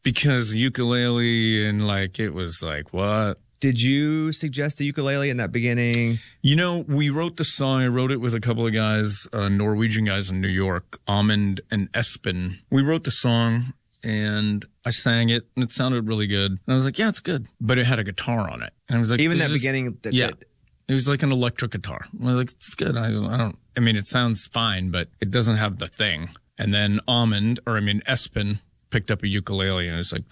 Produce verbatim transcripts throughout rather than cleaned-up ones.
Because ukulele and like, it was like, what? Did you suggest the ukulele in that beginning? You know, we wrote the song. I wrote it with a couple of guys, uh, Norwegian guys in New York, Amund and Espen. We wrote the song and I sang it and it sounded really good. And I was like, yeah, it's good. But it had a guitar on it. And I was like, even that just, beginning? That, yeah. That, it was like an electric guitar. I was like, it's good. I, I don't, I mean, it sounds fine, but it doesn't have the thing. And then Amund, or I mean, Espen picked up a ukulele and it was like,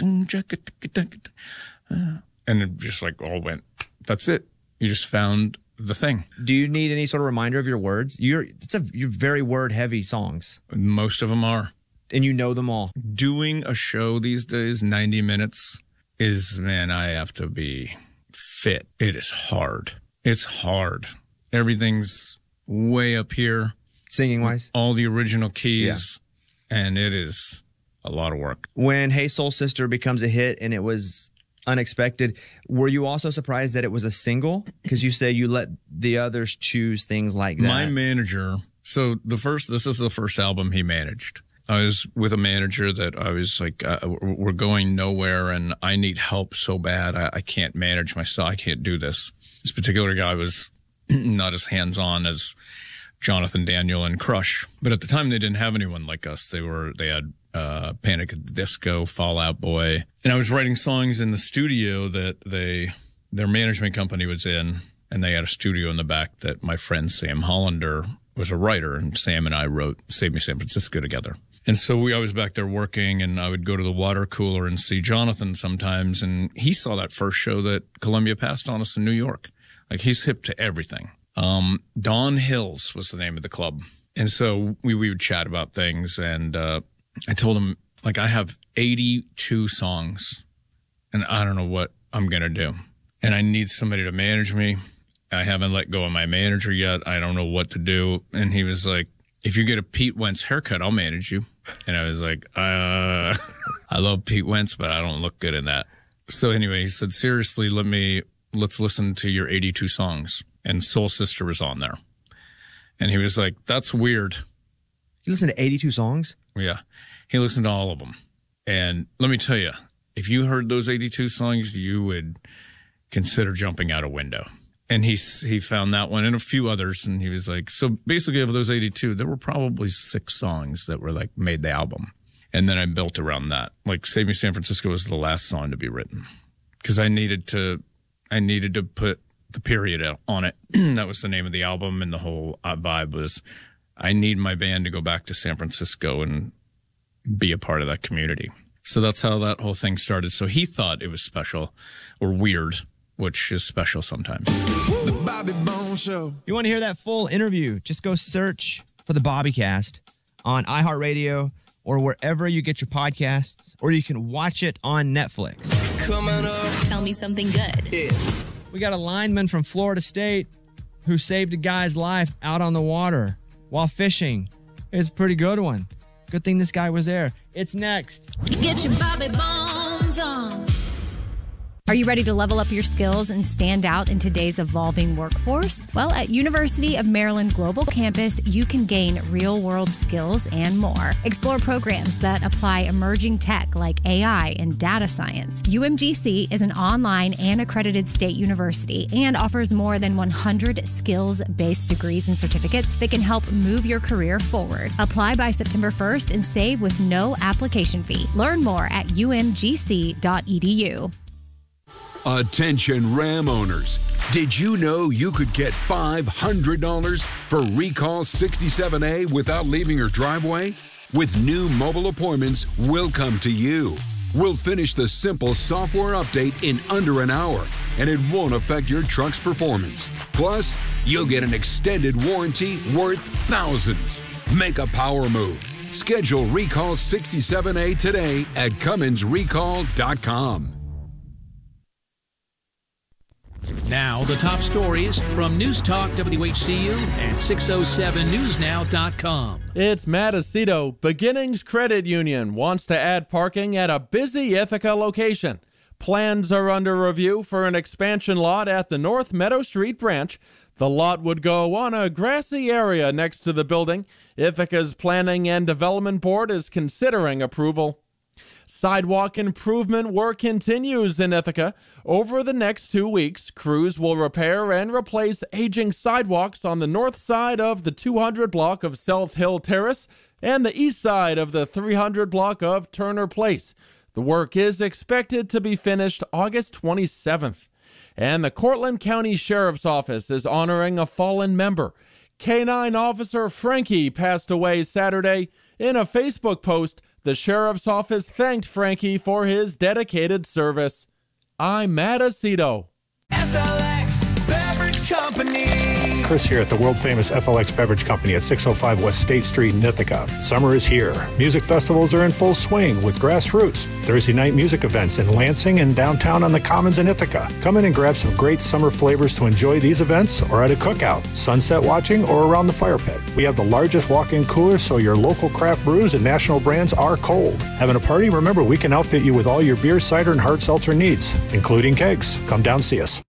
and it just like all went, that's it. You just found the thing. Do you need any sort of reminder of your words? You're, it's a, you're very word heavy songs. Most of them are. And you know them all. Doing a show these days, ninety minutes, is, man, I have to be fit. It is hard. It's hard. Everything's way up here. Singing wise? All the original keys. Yeah. And it is a lot of work. When Hey Soul Sister becomes a hit and it was unexpected, were you also surprised that it was a single? Because you say you let the others choose things like that. My manager, so the first, this is the first album he managed. I was with a manager that I was like, uh, we're going nowhere and I need help so bad. I, I can't manage myself. I can't do this. This particular guy was not as hands-on as Jonathan Daniel and Crush. But at the time, they didn't have anyone like us. They were, they had uh, Panic at the Disco, Fall Out Boy. And I was writing songs in the studio that they, their management company was in. And they had a studio in the back that my friend Sam Hollander was a writer. And Sam and I wrote Save Me San Francisco together. And so we, I was back there working, and I would go to the water cooler and see Jonathan sometimes. And he saw that first show that Columbia passed on us in New York. Like, he's hip to everything. Um, Dawn Hills was the name of the club. And so we, we would chat about things. And uh, I told him, like, I have eighty-two songs, and I don't know what I'm going to do. And I need somebody to manage me. I haven't let go of my manager yet. I don't know what to do. And he was like, if you get a Pete Wentz haircut, I'll manage you. And I was like, uh, I love Pete Wentz, but I don't look good in that. So anyway, he said, seriously, let me, let's listen to your eighty-two songs. And Soul Sister was on there. And he was like, that's weird. You listened to eighty-two songs? Yeah. He listened to all of them. And let me tell you, if you heard those eighty-two songs, you would consider jumping out a window. And he he found that one and a few others, and he was like, so basically of those eighty-two, there were probably six songs that were like made the album. And then I built around that. Like Save Me San Francisco was the last song to be written because I needed to I needed to put the period on it. That was the name of the album, and the whole vibe was I need my band to go back to San Francisco and be a part of that community. So that's how that whole thing started. So he thought it was special or weird, which is special sometimes. The Bobby Bones Show. You want to hear that full interview? Just go search for the Bobbycast on iHeartRadio or wherever you get your podcasts, or you can watch it on Netflix. Coming up. Tell me something good. Yeah. We got a lineman from Florida State who saved a guy's life out on the water while fishing. It's a pretty good one. Good thing this guy was there. It's next. Get your Bobby Bones on. Are you ready to level up your skills and stand out in today's evolving workforce? Well, at University of Maryland Global Campus, you can gain real-world skills and more. Explore programs that apply emerging tech like A I and data science. U M G C is an online and accredited state university and offers more than one hundred skills-based degrees and certificates that can help move your career forward. Apply by September first and save with no application fee. Learn more at U M G C dot E D U. Attention Ram owners. Did you know you could get five hundred dollars for Recall sixty-seven A without leaving your driveway? With new mobile appointments, we'll come to you. We'll finish the simple software update in under an hour, and it won't affect your truck's performance. Plus, you'll get an extended warranty worth thousands. Make a power move. Schedule Recall sixty-seven A today at Cummins Recall dot com. Now, the top stories from News Talk W H C U and six oh seven news now dot com. It's Matt Aceto. Beginnings Credit Union wants to add parking at a busy Ithaca location. Plans are under review for an expansion lot at the North Meadow Street branch. The lot would go on a grassy area next to the building. Ithaca's Planning and Development Board is considering approval. Sidewalk improvement work continues in Ithaca. Over the next two weeks, crews will repair and replace aging sidewalks on the north side of the two hundred block of South Hill Terrace and the east side of the three hundred block of Turner Place. The work is expected to be finished August twenty-seventh. And the Cortland County Sheriff's Office is honoring a fallen member. K nine Officer Frankie passed away Saturday. In a Facebook post, the Sheriff's Office thanked Frankie for his dedicated service. I'm Matt Aceto. F L X Beverage Company. Chris here at the world-famous F L X Beverage Company at six oh five West State Street in Ithaca. Summer is here. Music festivals are in full swing with Grassroots, Thursday night music events in Lansing and downtown on the Commons in Ithaca. Come in and grab some great summer flavors to enjoy these events or at a cookout, sunset watching, or around the fire pit. We have the largest walk-in cooler so your local craft brews and national brands are cold. Having a party? Remember, we can outfit you with all your beer, cider, and hard seltzer needs, including kegs. Come down, see us.